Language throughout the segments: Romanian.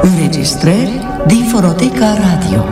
Înregistrări din Fonoteca Radio.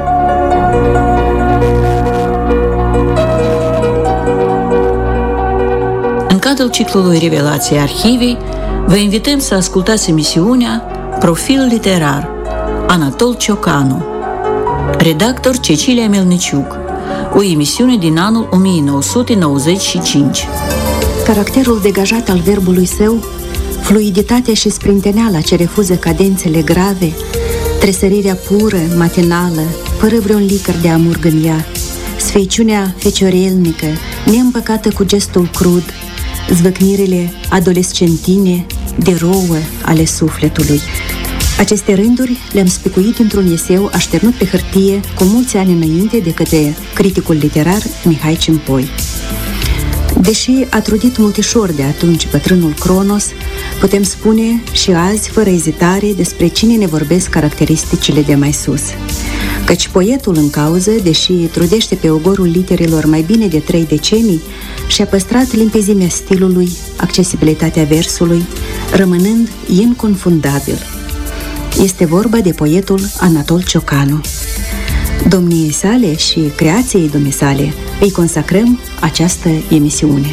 În cadrul ciclului Revelații Arhivii, vă invităm să ascultați emisiunea Profil literar, Anatol Ciocanu, redactor Cecilia Melniciuc, o emisiune din anul 1995. Caracterul degajat al verbului său, fluiditatea și sprinteneala ce refuză cadențele grave, tresărirea pură, matinală, fără vreun licăr de amurg în ea, sfeiciunea feciorelnică, neîmpăcată cu gestul crud, zvăcnirile adolescentine de rouă ale sufletului. Aceste rânduri le-am spicuit într-un eseu așternut pe hârtie cu mulți ani înainte de către criticul literar Mihai Cimpoi. Deși a trudit multișor de atunci bătrânul Cronos, putem spune și azi, fără ezitare, despre cine ne vorbesc caracteristicile de mai sus. Căci poetul în cauză, deși trudește pe ogorul literelor mai bine de 3 decenii, și-a păstrat limpezimea stilului, accesibilitatea versului, rămânând inconfundabil. Este vorba de poetul Anatol Ciocanu. Domniei sale și creației dumisale îi consacrăm această emisiune.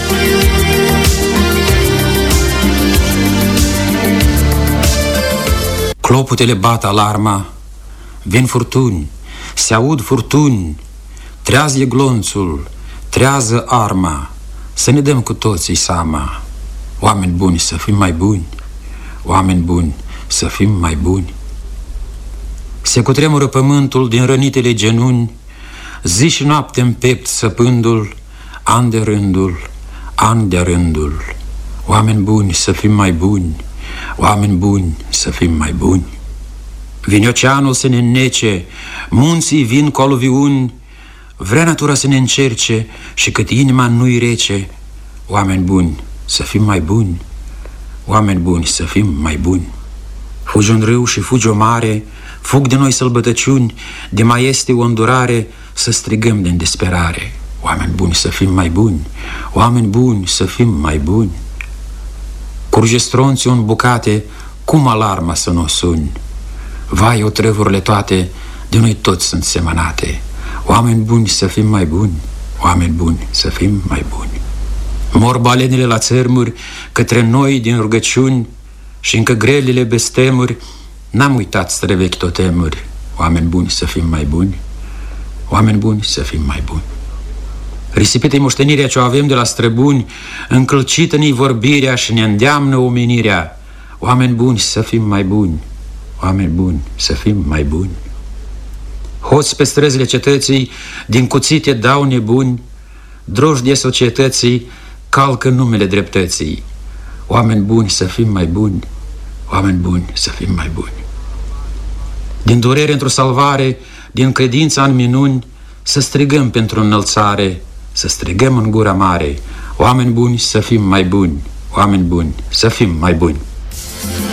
Clopotele bat alarma, vin furtuni, se aud furtuni, trează glonțul, trează arma, să ne dăm cu toții seama. Oameni buni să fim mai buni, oameni buni să fim mai buni. Se cutremură pământul din rănitele genuni, zi și noapte în pept săpându-l, an de rândul, an de rândul. Oameni buni să fim mai buni, oameni buni să fim mai buni. Vine oceanul să ne înnece, munții vin cu aluviuni, vrea natura să ne încerce și cât inima nu-i rece. Oameni buni să fim mai buni, oameni buni să fim mai buni. Fugi un râu și fugi o mare, fug de noi sălbătăciuni, de mai este o îndurare, să strigăm de-n desperare. Oameni buni să fim mai buni, oameni buni să fim mai buni. Curge stronțiu în bucate, cum alarma să nu o suni? Vai, otrăvurile toate, de noi toți sunt semănate. Oameni buni să fim mai buni, oameni buni să fim mai buni. Mor balenele la țărmuri, către noi din rugăciuni, și încă grelele bestemuri, n-am uitat străvechi totemuri. Oameni buni să fim mai buni, oameni buni să fim mai buni. Risipită-i moștenirea ce o avem de la străbuni, încălcită-ne-i vorbirea și ne îndeamnă omenirea. Oameni buni să fim mai buni, oameni buni să fim mai buni. Hoți pe străzile cetății, din cuțite dau nebuni, drojdie societății calcă numele dreptății. Oameni buni să fim mai buni, oameni buni să fim mai buni. Din durere într-o salvare, din credința în minuni, să strigăm pentru înălțare, să strigăm în gura mare. Oameni buni să fim mai buni, oameni buni să fim mai buni.